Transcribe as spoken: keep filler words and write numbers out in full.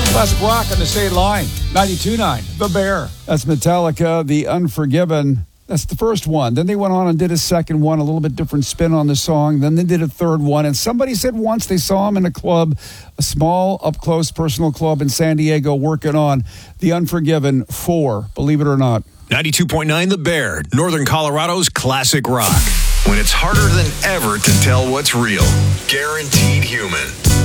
Classic rock on the state line. ninety-two point nine, The Bear. That's Metallica, The Unforgiven. That's the first one. Then they went on and did a second one, a little bit different spin on the song. Then they did a third one. And somebody said once they saw him in a club, a small, up-close personal club in San Diego, working on The Unforgiven four, believe it or not. ninety-two point nine The Bear, Northern Colorado's classic rock. When it's harder than ever to tell what's real. Guaranteed Human.